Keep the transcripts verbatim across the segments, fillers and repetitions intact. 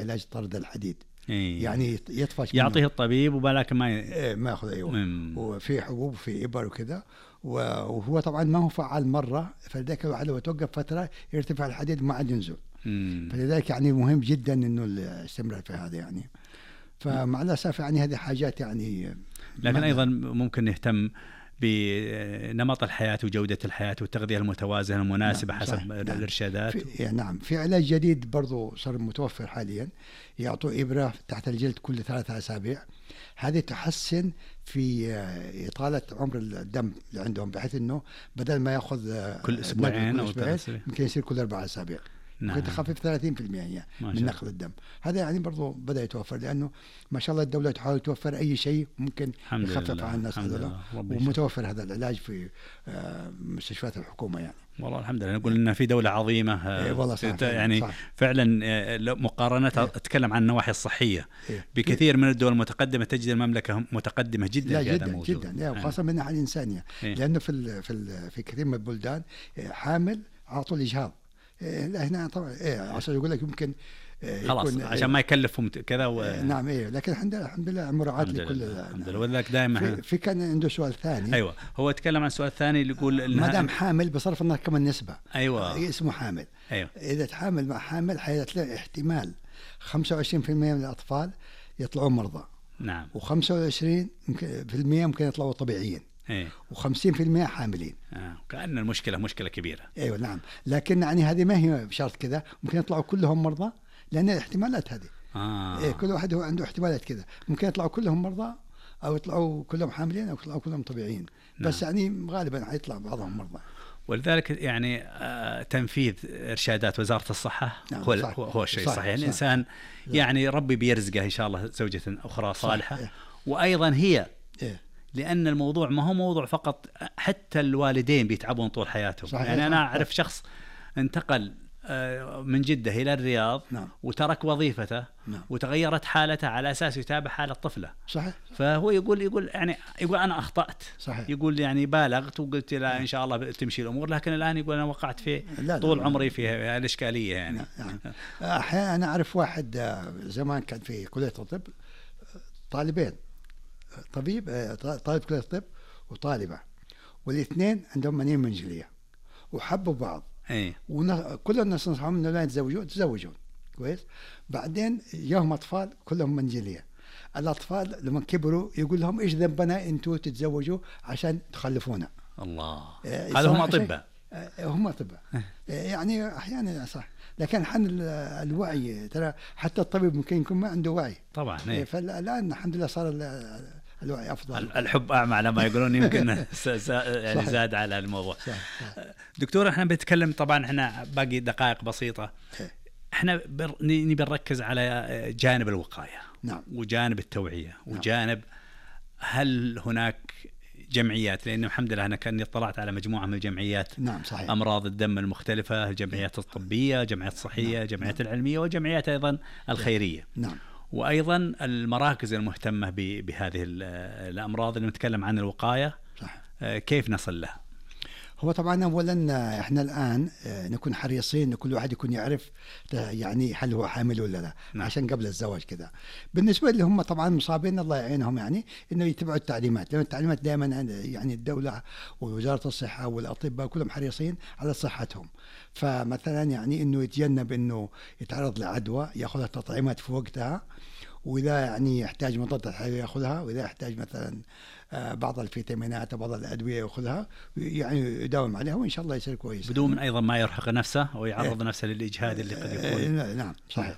علاج طرد الحديد. إيه. يعني يطفش يعطيه الطبيب وبالك ما ي... إيه ما ياخذ. ايوه مم. وفي حبوب وفي ابر وكذا، وهو طبعا ما هو فعال مره، فلذلك الواحد لو توقف فتره يرتفع الحديد ما عاد ينزل. مم. فلذلك يعني مهم جدا انه الاستمرار في هذا يعني. فمع الاسف يعني هذه حاجات يعني. لكن ايضا ممكن نهتم بنمط الحياة وجودة الحياة والتغذية المتوازنة المناسبة. نعم حسب نعم الإرشادات. في نعم في علاج جديد برضو صار متوفر حاليا، يعطوا إبرة تحت الجلد كل ثلاثة أسابيع. هذه تحسن في إطالة عمر الدم اللي عندهم، بحيث إنه بدل ما يأخذ كل أسبوعين أو ثلاث أسابيع ممكن يصير كل أربع أسابيع. نعم. ممكن تخفف ثلاثين بالمئة من نقل الدم. هذا يعني برضو بدأ يتوفر، لأنه ما شاء الله الدولة تحاول توفر أي شيء ممكن يخفف عن الناس هذول، ومتوفر هذا العلاج في مستشفيات الحكومة يعني. والله الحمد لله نقول إن في دولة عظيمة. إيه والله صح يعني صح. فعلا مقارنة إيه. أتكلم عن النواحي الصحية إيه. بكثير من الدول المتقدمة تجد المملكة متقدمة جدا. لا جدا جدا وخاصة من الناحية الإنسانية. إيه. لأنه في ال في ال في كثير من البلدان حامل عطوا الإجهاض. لا هنا طبعا إيه عشان يقول لك يمكن إيه خلاص عشان ما يكلفهم كذا و... إيه نعم إيه لكن الحمد لله الحمد لله مراعاة لكل. الحمد لله. ولذلك دائما في, في كان عنده سؤال ثاني. ايوه هو يتكلم عن السؤال الثاني اللي يقول ما دام حامل بصرف النظر كم النسبة. ايوه اسمه حامل. ايوه اذا تحامل مع حامل حيطلع احتمال خمسة وعشرين بالمئة من الاطفال يطلعون مرضى. نعم. وخمسة وعشرين بالمئة ممكن يطلعوا طبيعيين. ايه. وخمسين بالمئة حاملين. آه. كأن المشكلة مشكلة كبيرة. ايوه نعم لكن يعني هذه ما هي بشرط كذا، ممكن يطلعوا كلهم مرضى لأن الاحتمالات هذه. آه. إيه كل واحد هو عنده احتمالات كذا، ممكن يطلعوا كلهم مرضى أو يطلعوا كلهم حاملين أو يطلعوا كلهم طبيعيين. نعم. بس يعني غالبا حيطلع بعضهم مرضى. ولذلك يعني آه تنفيذ إرشادات وزارة الصحة. نعم. هو, صح. هو الشيء الصحيح. يعني الإنسان يعني ربي بيرزقه إن شاء الله زوجة أخرى صالحة. إيه. وأيضا هي إيه؟ لأن الموضوع ما هو موضوع فقط، حتى الوالدين بيتعبون طول حياتهم. صحيح. يعني أنا أعرف شخص انتقل من جدة إلى الرياض. نعم. وترك وظيفته. نعم. وتغيرت حالته على أساس يتابع حالة طفله. صحيح. فهو يقول يقول يعني يقول أنا أخطأت. صحيح. يقول يعني بالغت وقلت لا إن شاء الله تمشي الأمور، لكن الآن يقول أنا وقعت في لا طول لا عمري في الإشكالية يعني. نعم. أحيانا أنا أعرف واحد زمان كان في كلية الطب طالبين، طبيب طالب كلية الطب وطالبة، والاثنين عندهم منين منجلية وحبوا بعض. ايه. وكل الناس نصحهم انه لا يتزوجوا تزوجون كويس. بعدين جاهم اطفال كلهم منجليه. الاطفال لما كبروا يقول لهم ايش ذنبنا انتوا تتزوجوا عشان تخلفونا. الله. إيه هذا هم اطباء. إيه هم اطباء. إيه يعني احيانا صح، لكن حن الوعي ترى حتى الطبيب ممكن يكون ما عنده وعي. طبعا. إيه فالان الحمد لله صار الوعي افضل. الحب اعمى على ما يقولون، يمكن يعني زاد على الموضوع. صح. صح. دكتور احنا بنتكلم طبعا احنا باقي دقائق بسيطه. احنا بر... نبي نركز على جانب الوقايه. نعم. وجانب التوعيه. نعم. وجانب هل هناك جمعيات، لأن الحمد لله أنا كأني اطلعت على مجموعة من الجمعيات. نعم صحيح. أمراض الدم المختلفة، الجمعيات الطبية، جمعيات الصحية. نعم. جمعيات نعم. العلمية، وجمعيات أيضا الخيرية. نعم. وأيضا المراكز المهتمة بهذه الأمراض اللي نتكلم عن الوقاية. صح. كيف نصل لها؟ هو طبعا اولا احنا الان نكون حريصين ان كل واحد يكون يعرف يعني هل هو حامل ولا لا. نعم. عشان قبل الزواج كذا. بالنسبه اللي هم طبعا مصابين الله يعينهم يعني انه يتبعوا التعليمات، لان التعليمات دائما يعني الدوله ووزاره الصحه والاطباء كلهم حريصين على صحتهم. فمثلا يعني انه يتجنب انه يتعرض لعدوى، ياخذ التطعيمات في وقتها، واذا يعني يحتاج مضاد حيوي ياخذها، واذا يحتاج مثلا بعض الفيتامينات وبعض الادويه ياخذها، يعني يداوم عليها وان شاء الله يصير كويس. بدون من ايضا ما يرهق نفسه ويعرض إيه؟ نفسه للاجهاد اللي قد يكون. إيه نعم صحيح.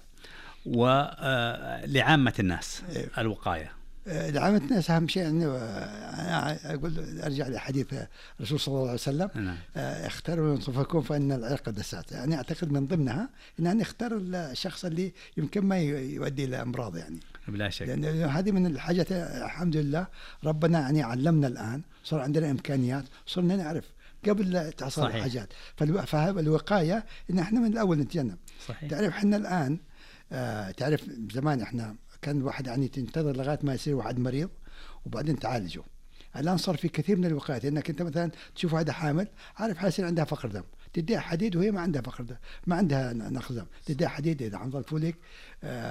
ولعامه الناس. إيه؟ الوقايه لعامة الناس أهم شيء أنه أنا أقول أرجع لحديث الرسول صلى الله عليه وسلم. نعم. اختاروا أنفسكم فإن العرق دسات. يعني أعتقد من ضمنها أن نختار الشخص اللي يمكن ما يؤدي إلى أمراض يعني. بلا شك. لأن هذه من الحاجات الحمد لله ربنا يعني علمنا الآن، صار عندنا إمكانيات، صرنا نعرف قبل تحصل الحاجات. فالوقاية إن إحنا من الأول نتجنب. صحيح. تعرف إحنا الآن آه تعرف زمان إحنا كان الواحد يعني تنتظر لغاية ما يصير واحد مريض وبعدين تعالجه. الآن صار في كثير من الوقايات، إنك أنت مثلا تشوف واحدة حامل عارف حيصير عندها فقر دم، تديها حديد وهي ما عندها فقر دم، ما عندها نقص دم، تديها حديد إذا عن ظل فوليك آه